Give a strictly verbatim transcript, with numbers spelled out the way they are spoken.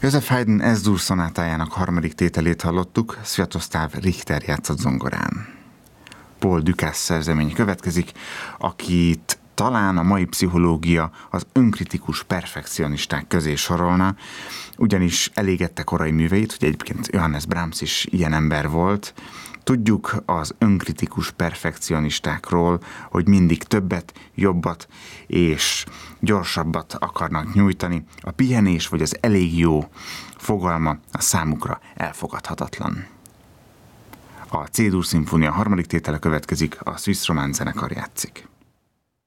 József Haydn Es-dur szonátájának harmadik tételét hallottuk, Sviatoslav Richter játszott zongorán. Paul Dukas szerzemény következik, akit talán a mai pszichológia az önkritikus perfekcionisták közé sorolna, ugyanis elégette korai műveit, hogy egyébként Johannes Brahms is ilyen ember volt. Tudjuk az önkritikus perfekcionistákról, hogy mindig többet, jobbat és gyorsabbat akarnak nyújtani. A pihenés vagy az elég jó fogalma a számukra elfogadhatatlan. A C-dur szimfónia harmadik tétele következik, a Swiss Romance zenekar játszik.